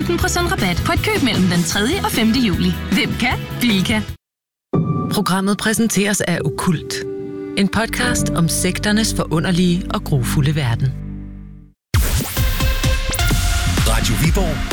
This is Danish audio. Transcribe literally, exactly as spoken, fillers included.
femten procent rabat på et køb mellem den tredje og femte juli. Hvem kan? Bilka. Programmet præsenteres af Okkult. En podcast om sekternes forunderlige og grufulde verden. Radio Viborg